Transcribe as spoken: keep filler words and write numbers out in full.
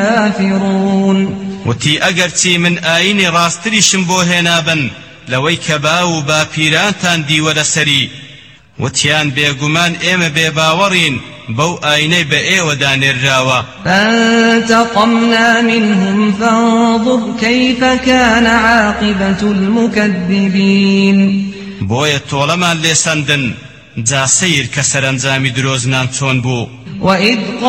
كافرون وتي أجرتي من آين راستري شمبوهنا بن لوي كباو باپیرانتان دیوەرە سەری وتیان بێگومان ئێمە بێباوەڕین بەو ئاینەی بە ئێوە دانێراوە. فانتقمنا منهم فانظر كيف كان عاقبة المكذبين بۆیە تۆڵەمان لێسەندن جا سەیر کە سەرنجامی درۆزنان چۆن بوو. وإذ